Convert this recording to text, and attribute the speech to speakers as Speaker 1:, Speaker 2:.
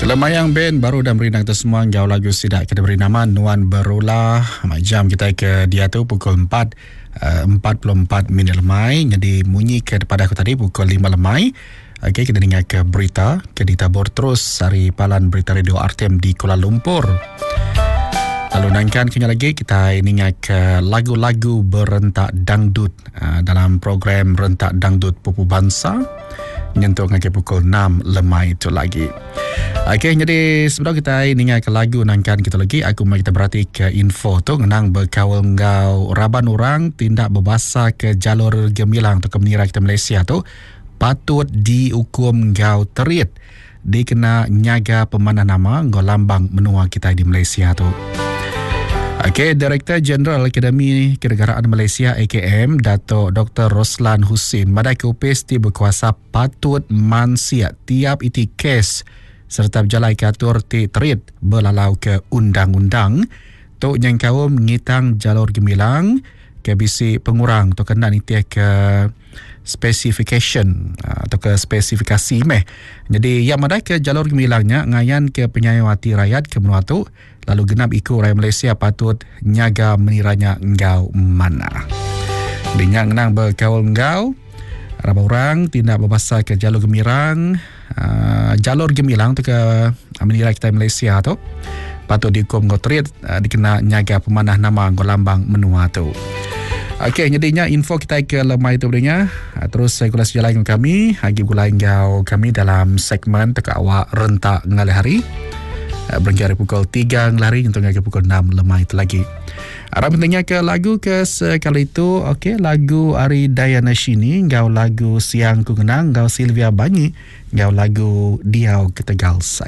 Speaker 1: Mayang band baru dan berinang tu semua gau lagu sidak kita beri nama Nuan Berulah. Jam kita ke dia tu pukul 4:44 lemai. Jadi bunyi ke pada aku tadi pukul 5 lemai. Okey, kita dengar ke berita. Kita tabur terus hari palan berita radio RTM di Kuala Lumpur. Lalu nangkan kini lagi kita dengar ke lagu-lagu berentak dangdut dalam program Rentak Dangdut Pupu Bangsa. Nyentuh ke pukul 6 lemai itu lagi. Okey, jadi sebelum kita dengar ke lagu nangkan kita lagi, aku mau kita berhati ke info tu ngenang berkawal ngau raban orang tindak berbahasa ke jalur gemilang tu ke menira kita Malaysia tu patut dihukum ngau terit dikena nyaga pemanah nama ngau lambang menua kita di Malaysia tu. Okey, Direktur Jeneral Akademi Kenegaraan Malaysia AKM Datuk Dr. Roslan Husin madai ke upis di berkuasa patut mansiat tiap iti kes serta berjalai ke atur ti terit berlalau ke undang-undang tu yang kaum ngitang jalur gemilang ke bisi pengurang tu kena niti ke specification atau ke spesifikasi meh. Jadi yang madai ke jalur gemilangnya ngayan ke penyayawati rakyat ke menua tu lalu genap ikut rakyat Malaysia patut nyaga meniranya engkau mana. Dia ngenang berkawal engkau rabah orang tindak berbahasa ke jalur gemilang tu ke menira kita Malaysia tu patut dihukum ngau terit dikena nyaga pemanah nama ngau lambang menua tu. Okey, jadinya info kita ke lemai itu berinya. Terus saya gula sejalan dengan kami. Hagi gula engkau kami dalam segmen teka awak rentak ngalih hari. Berhingga pukul 3 ngelari untuk ke pukul 6 lemai itu lagi. Harap pentingnya ke lagu ke sekali itu. Okey, lagu Ari Dayana Shini. Engkau lagu Siang Ku Kenang. Engkau Sylvia Banyi. Engkau lagu Diau Ketegal Sai.